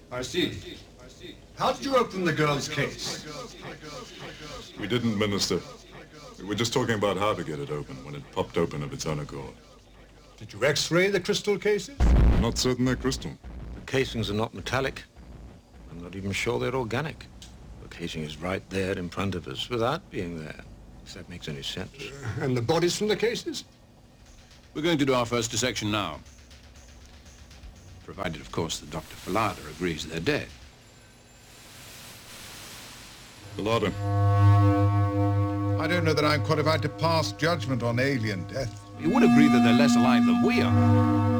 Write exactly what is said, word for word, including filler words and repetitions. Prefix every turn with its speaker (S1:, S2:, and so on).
S1: I see. How did you open the girl's case?
S2: We didn't, Minister. We were just talking about how to get it open when it popped open of its own accord.
S1: Did you x-ray the crystal cases?
S2: I'm not certain they're crystal.
S3: The casings are not metallic. I'm not even sure they're organic. The casing is right there in front of us without being there, if that makes any sense.
S1: Uh, and the bodies from the cases?
S4: We're going to do our first dissection now. Provided, of course, that Doctor Falada agrees they're dead.
S2: Falada.
S5: I don't know that I'm qualified to pass judgment on alien death.
S4: You would agree that they're less alive than we are.